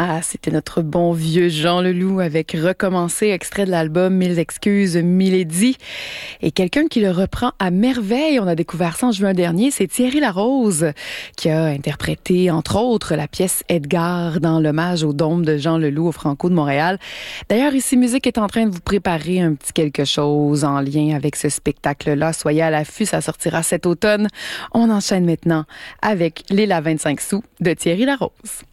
Ah, c'était notre bon vieux Jean Leloup avec Recommencer, extrait de l'album Mille excuses, Milady. Et quelqu'un qui le reprend à merveille, on a découvert ça en juin dernier, c'est Thierry Larose qui a interprété, entre autres, la pièce Edgar dans l'hommage au dôme de Jean Leloup au Franco de Montréal. D'ailleurs, ici Musique est en train de vous préparer un petit quelque chose en lien avec ce spectacle-là. Soyez à l'affût, ça sortira cet automne. On enchaîne maintenant avec Les La 25 sous de Thierry Larose.